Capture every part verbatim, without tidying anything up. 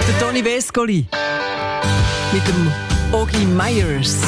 Der Toni Vescoli mit dem Ogi Myers.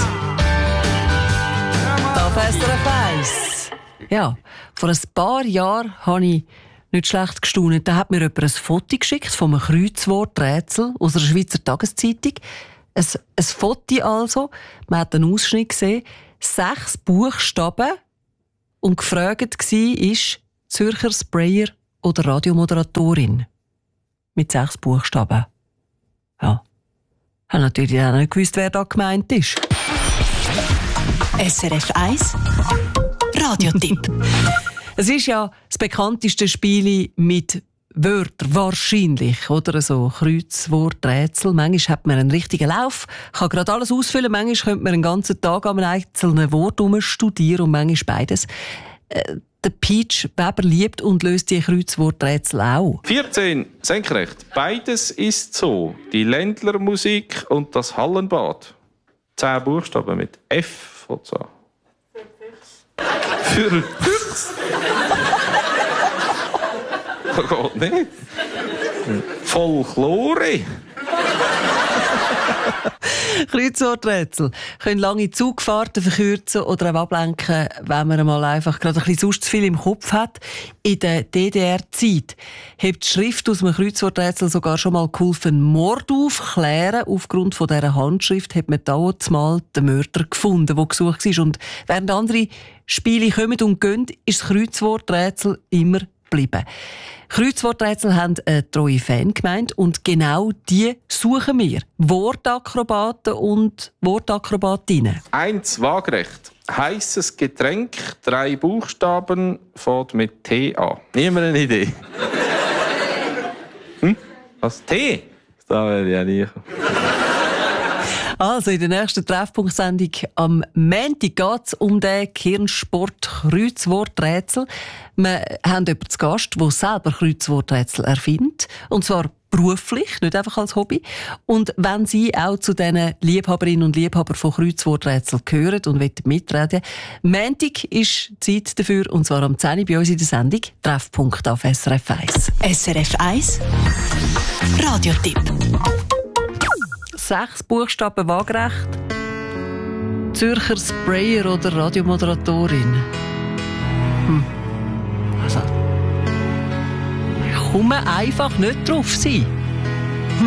Da fährst du eins. Ja, vor ein paar Jahren habe ich nicht schlecht gestaunt. Da hat mir jemand ein Foto geschickt von einem Kreuzworträtsel aus einer Schweizer Tageszeitung. Ein, ein Foto also. Man hat einen Ausschnitt gesehen. Sechs Buchstaben. Und gefragt war, Zürcher Sprayer oder Radiomoderatorin. Mit sechs Buchstaben. Ja. Ich habe natürlich auch nicht gewusst, wer da gemeint ist. S R F eins Radiotipp. Es ist ja das bekannteste Spiel mit Wörtern, wahrscheinlich, oder so Kreuzworträtsel. Manchmal hat man einen richtigen Lauf, kann gerade alles ausfüllen, manchmal könnte man einen ganzen Tag an einem einzelnen Wort studieren und manchmal beides. Äh, der Peach Weber liebt und löst die Kreuzworträtsel auch. vierzehn, senkrecht. Beides ist so. Die Ländlermusik und das Hallenbad. Zehn Buchstaben mit F von so. Für Füchs. Das geht nicht. Folklore. Kreuzworträtsel können lange Zugfahrten verkürzen oder auch ablenken, wenn man mal einfach gerade ein bisschen sonst zu viel im Kopf hat. In der D D R-Zeit hat die Schrift aus einem Kreuzworträtsel sogar schon mal geholfen, Mord aufklären. Aufgrund von dieser Handschrift hat man damals mal den Mörder gefunden, der gesucht war. Und während andere Spiele kommen und gehen, ist das Kreuzworträtsel immer geblieben. Kreuzworträtsel haben eine treue Fangemeinde und genau die suchen wir. Wortakrobaten und Wortakrobatinnen. Eins waagerecht. Heißes Getränk, drei Buchstaben, fängt mit T an. Niemand eine Idee? Hm? Was? T? Da wäre ja nie. Also in der nächsten Treffpunktsendung am Montag geht es um den Kernsport-Kreuzworträtsel. Wir haben jemanden zu Gast, der selber Kreuzworträtsel erfindet. Und zwar beruflich, nicht einfach als Hobby. Und wenn Sie auch zu diesen Liebhaberinnen und Liebhabern von Kreuzworträtseln gehören und mitreden wollen, Montag ist Zeit dafür, und zwar am zehn Uhr bei uns in der Sendung Treffpunkt auf S R F eins. S R F eins Radiotipp. Sechs Buchstaben waagerecht. Zürcher Sprayer oder Radiomoderatorin. Hm. Also, ich komme einfach nicht drauf sein.